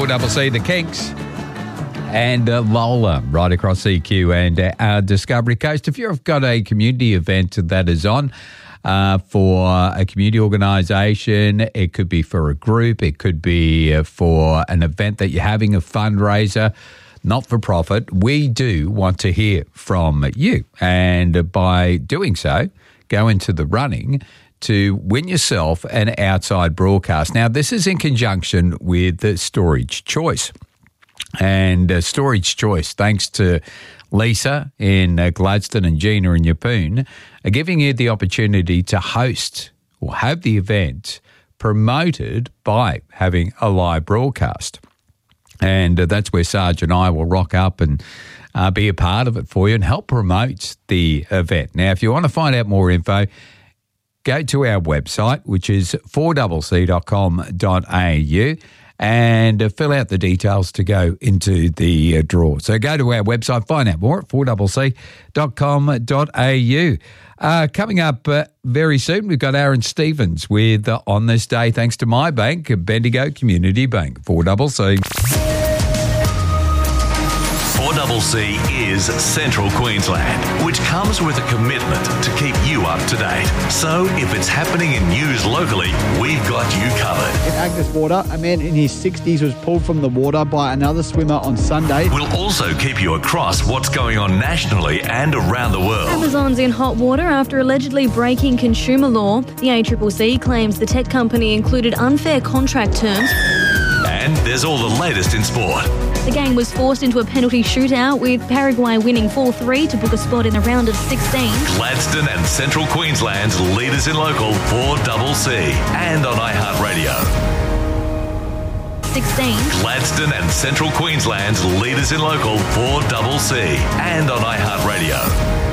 4CC, The Kinks, and Lola right across CQ and Discovery Coast. If you've got a community event that is on for a community organisation, it could be for a group, it could be for an event that you're having, a fundraiser, not for profit, we do want to hear from you. And by doing so, go into the running to win yourself an outside broadcast. Now, this is in conjunction with Storage Choice. And Storage Choice, thanks to Lisa in Gladstone and Gina in Yeppoon, are giving you the opportunity to host or have the event promoted by having a live broadcast. And that's where Sarge and I will rock up and be a part of it for you and help promote the event. Now, if you want to find out more info, go to our website, which is 4cc.com.au, and fill out the details to go into the draw. So go to our website, find out more at 4cc.com.au. Coming up very soon, we've got Aaron Stevens with On This Day, thanks to my bank, Bendigo Community Bank, 4CC. 4CC is Central Queensland, which comes with a commitment to keep you up to date. So if it's happening in news locally, we've got you covered. In Agnes Water, a man in his 60s was pulled from the water by another swimmer on Sunday. We'll also keep you across what's going on nationally and around the world. Amazon's in hot water after allegedly breaking consumer law. The ACCC claims the tech company included unfair contract terms. And there's all the latest in sport. The gang was forced into a penalty shootout, with Paraguay winning 4-3 to book a spot in the round of 16. Gladstone and Central Queensland's leaders in local, 4CC, and on iHeartRadio. 16. Gladstone and Central Queensland's leaders in local, 4CC, and on iHeartRadio.